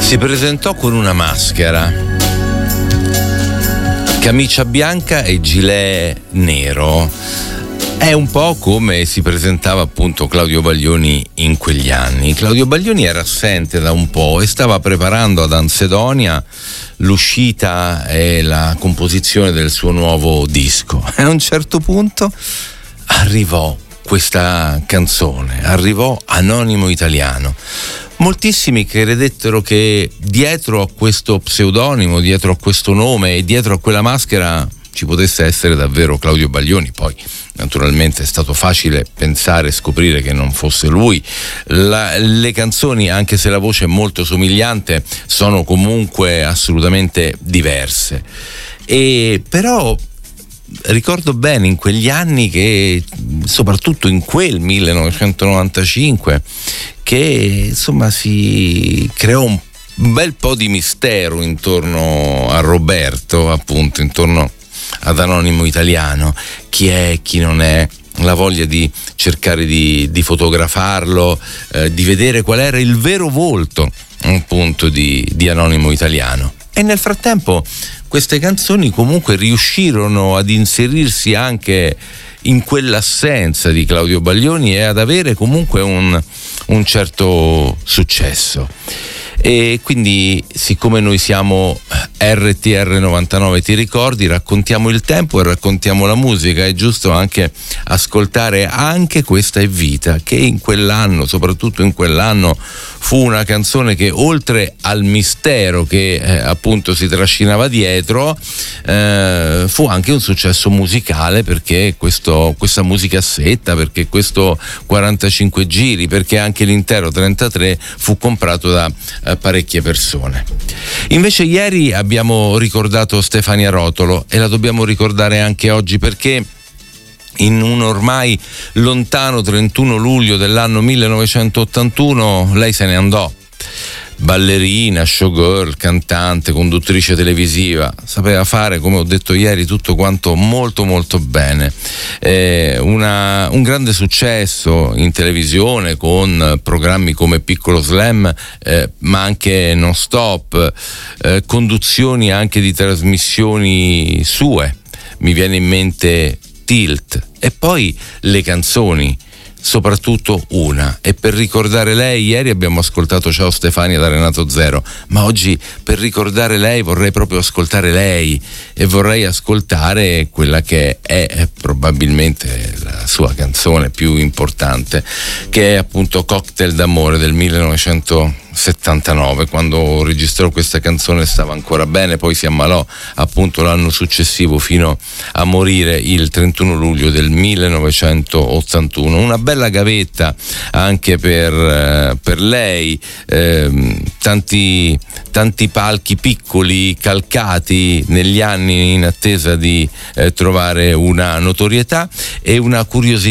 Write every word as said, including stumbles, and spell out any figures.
Si presentò con una maschera, camicia bianca e gilet nero. È un po' come si presentava appunto Claudio Baglioni in quegli anni. Claudio Baglioni era assente da un po' e stava preparando ad Ansedonia l'uscita e la composizione del suo nuovo disco. E a un certo punto arrivò questa canzone, arrivò Anonimo Italiano. Moltissimi credettero che dietro a questo pseudonimo, dietro a questo nome e dietro a quella maschera ci potesse essere davvero Claudio Baglioni. Poi naturalmente è stato facile pensare e scoprire che non fosse lui. La, le canzoni, anche se la voce è molto somigliante, sono comunque assolutamente diverse. E però ricordo bene in quegli anni che, soprattutto in quel millenovecentonovantacinque, che insomma si creò un bel po' di mistero intorno a Roberto, appunto, intorno ad Anonimo Italiano. Chi è, chi non è, la voglia di cercare di, di fotografarlo, eh, di vedere qual era il vero volto, appunto, di, di Anonimo Italiano. E nel frattempo queste canzoni comunque riuscirono ad inserirsi anche in quell'assenza di Claudio Baglioni e ad avere comunque un, un certo successo. E quindi, siccome noi siamo R T R novantanove, ti ricordi, raccontiamo il tempo e raccontiamo la musica, è giusto anche ascoltare Anche questa è vita, che in quell'anno, soprattutto in quell'anno, fu una canzone che, oltre al mistero che eh, appunto si trascinava dietro, eh, fu anche un successo musicale, perché questo, questa musicassetta, perché questo quarantacinque giri, perché anche l'intero trentatré fu comprato da eh, parecchie persone. Invece ieri abbiamo ricordato Stefania Rotolo e la dobbiamo ricordare anche oggi, perché in un ormai lontano trentuno luglio dell'anno millenovecentottantuno lei se ne andò. Ballerina, showgirl, cantante, conduttrice televisiva, sapeva fare, come ho detto ieri, tutto quanto molto molto bene. Eh, una, un grande successo in televisione con programmi come Piccolo Slam, eh, ma anche Non Stop, eh, conduzioni anche di trasmissioni sue. Mi viene in mente Tilt, e poi le canzoni, soprattutto una. E per ricordare lei, ieri abbiamo ascoltato Ciao Stefania da Renato Zero, ma oggi per ricordare lei vorrei proprio ascoltare lei, e vorrei ascoltare quella che è probabilmente la sua canzone più importante, che è appunto Cocktail d'amore del millenovecentosettantanove. Quando registrò questa canzone stava ancora bene, poi si ammalò appunto l'anno successivo fino a morire il trentuno luglio del millenovecentottantuno. Una bella gavetta anche per, eh, per lei, eh, tanti, tanti palchi piccoli calcati negli anni in attesa di eh, trovare una notorietà e una curiosità